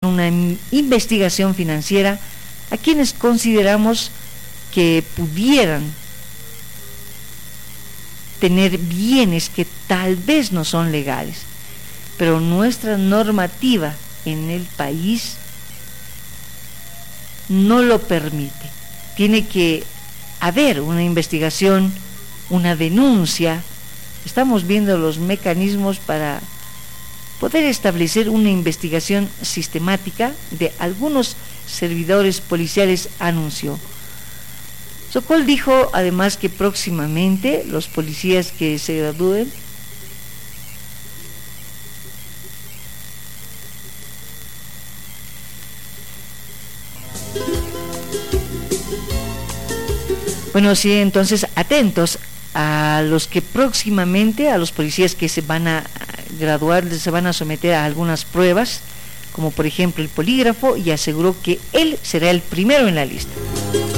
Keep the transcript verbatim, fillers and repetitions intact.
una investigación financiera a quienes consideramos que pudieran tener bienes que tal vez no son legales, pero nuestra normativa en el país no lo permite. Tiene que haber una investigación, una denuncia. Estamos viendo los mecanismos para poder establecer una investigación sistemática de algunos servidores policiales, anunció. Sokol dijo además que próximamente los policías que se gradúen bueno, sí, entonces atentos a los que próximamente, a los policías que se van a graduar, se van a someter a algunas pruebas, como por ejemplo el polígrafo, y aseguró que él será el primero en la lista.